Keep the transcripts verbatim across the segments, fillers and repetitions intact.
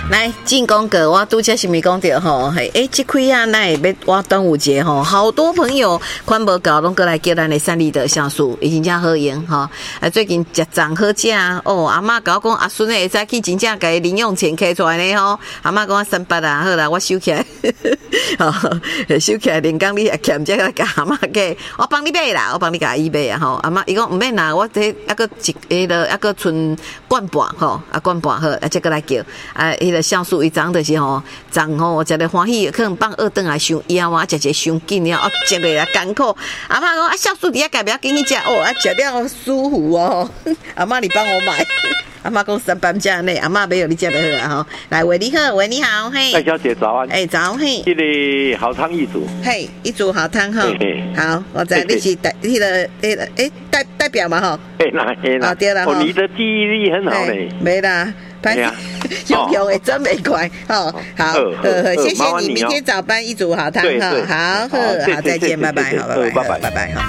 来进广告，我拄则是咪讲着吼，嘿，诶，即开啊，那要我端午节吼，好多朋友款无够，拢过来叫咱的三立的酵素，伊真正好用吼。啊，最近食粽好食哦，阿嬷甲我讲，阿孙诶会使去真正甲伊零用钱摕出来呢吼。阿嬷讲我三八啊，好啦，我收起来，吼，收起来，连讲你也欠这个甲阿嬷给，我帮你买啦，我帮你甲伊买啊吼。阿嬷伊讲毋免啦，我这抑个一迄个抑个剩罐半吼，啊罐半好，啊这个来叫啊迄个。酵素一张就是吼，张吼我食得欢喜，可能放二顿来伤枵啊，食一伤紧了，哦，食得啊艰苦。阿妈讲啊，酵素底下改不要给你食哦，啊食了舒服哦。阿妈你帮我买，阿妈讲三班价内，阿妈没有你食得好啊吼。来，喂你好，喂你好，嘿。 戴小姐早安。 哎、欸、早嘿。 这个好汤一组。 嘿，一组好汤哈。好，我知你是代迄个那个诶代代表嘛吼。 嘿啦嘿啦。 哦对啦。 哦，你的记忆力很好嘞。 没啦。拍用用的真没快哦，好，呃，谢谢你，明天早班一组好汤哈，好，好，好，再见，拜拜，好，拜拜，拜拜，拜拜，好。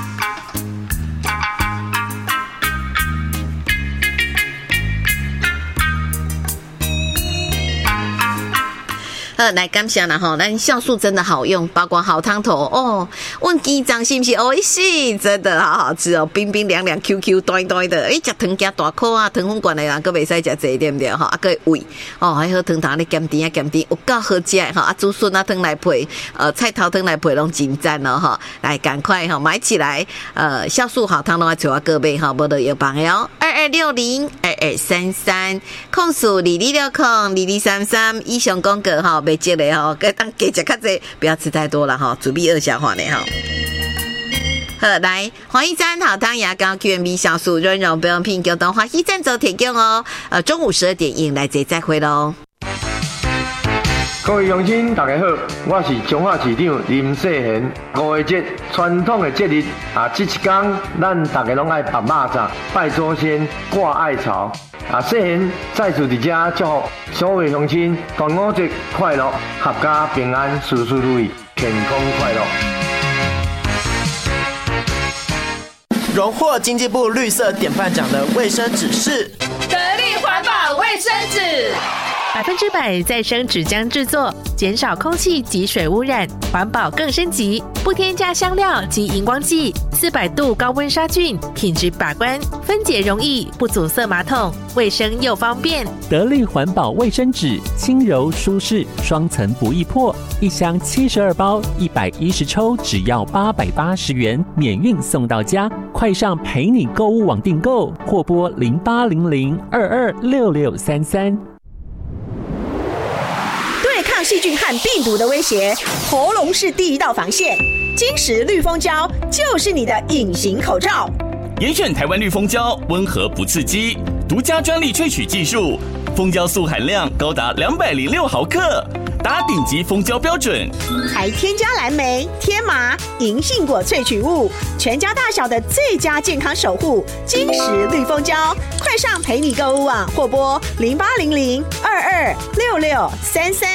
呃，来感谢啦吼，咱酵素真的好用，包括好汤头哦。问鸡掌是不是？哦，是，真的好好吃哦，冰冰凉凉 ，Q Q 短短的。诶，食糖加大颗啊，糖分高的人佫袂使食这对不对？吼，啊，佫胃哦，还好糖糖咧咸甜啊咸甜，有够好食哈。啊，竹笋啊汤来配，呃，菜头汤来配，拢真赞哦哈。来，赶快哈买起来，呃，酵素好汤拢要找我各位哈，无得有朋友二二六零二二三三，控诉二二六控二二三三，以上广告哈。袂积嘞吼，该当加食较济，不要吃太多了哈，主必二消化呢哈。好，来黄一山好汤牙膏 Q M B 酵素润溶不用品，给东华一站走铁用哦。呃，中午十二点应来这再会喽。 各位乡亲，大家好，我是彰化市长林世贤。五月节传统的节日啊，这一天咱大家拢爱拍肉粽、拜祖先、挂艾草。啊，世贤再次伫遮祝福所有乡亲端午节快乐，阖家平安，事事如意，健康快乐。 荣获经济部绿色典范奖的卫生纸是得力环保卫生纸。 百分之百再生纸浆制作，减少空气及水污染，环保更升级。不添加香料及荧光剂，四百度高温杀菌，品质把关，分解容易，不阻塞马桶，卫生又方便。 得力环保卫生纸，轻柔舒适，双层不易破，一箱七十二包，一百一十抽，只要八百八十元，免运送到家。快上陪你购物网订购，或拨零八零零二二六六三三。 对抗细菌和病毒的威胁，喉咙是第一道防线。金石绿蜂胶就是你的隐形口罩。 严选台湾绿蜂胶，温和不刺激，独家专利萃取技术，蜂胶素含量高达两百零六毫克，达顶级蜂胶标准。 还添加蓝莓、天麻、银杏果萃取物，全家大小的最佳健康守护。金石绿蜂胶，快上陪你购物网或拨零八零零二二六六三三。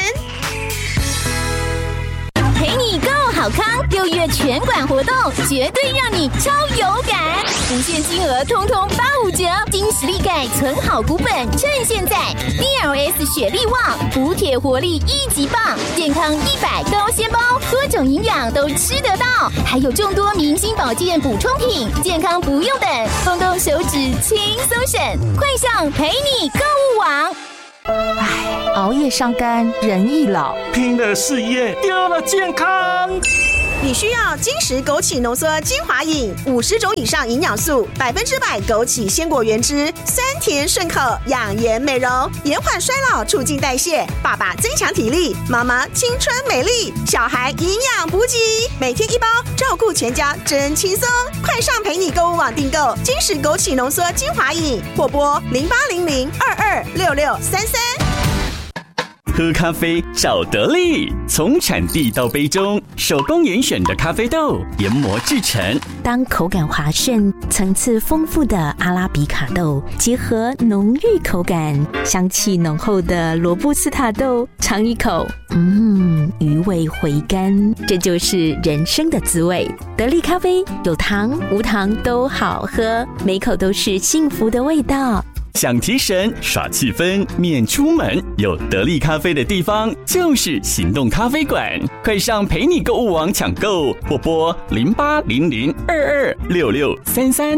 陪你购好康，六月全馆活动绝对让你超有感，无限金额通通八五折，金实力钙存好股本，趁现在 D L S 雪力旺补铁活力一级棒，健康一百高纤包，多种营养都吃得到，还有众多明星保健补充品，健康不用等，动动手指轻松省，快上陪你购物网。 唉，熬夜伤肝，人易老； 拼了事业，丢了健康。 你需要金石枸杞浓缩精华饮，五十种以上营养素，百分之百枸杞鲜果原汁，酸甜顺口，养颜美容，延缓衰老，促进代谢。爸爸增强体力，妈妈青春美丽，小孩营养补给，每天一包，照顾全家真轻松。快上陪你购物网订购金石枸杞浓缩精华饮，或拨零八零零二二六六三三。 喝咖啡找得力，从产地到杯中，手工严选的咖啡豆研磨制成。 当口感滑顺、层次丰富的阿拉比卡豆结合浓郁口感、香气浓厚的罗布斯塔豆，尝一口，嗯，余味回甘，这就是人生的滋味。得力咖啡有糖无糖都好喝，每口都是幸福的味道。 想提神耍气氛免出门，有得力咖啡的地方就是行动咖啡馆，快上陪你购物网抢购，或拨零八零零二二六六三三。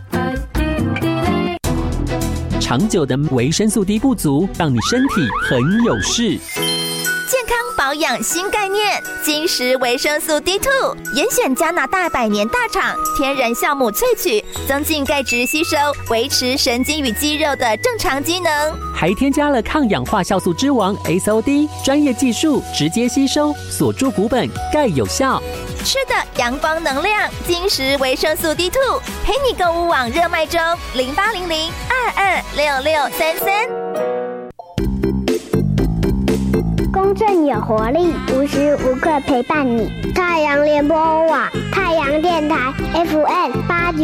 长久的维生素 D 不足，让你身体很有事。 健康保养新概念，金石维生素 D 二 严选加拿大百年大厂天然酵母萃取，增进钙质吸收，维持神经与肌肉的正常机能， 还添加了抗氧化酵素之王 S O D， 专业技术直接吸收，锁住骨本，钙有效。 吃的阳光能量，金石维生素 D 二 陪你购物网热卖中，零八零零二二六六三三。 公正有活力，无时无刻陪伴你。太阳联播网，太阳电台 F M 八九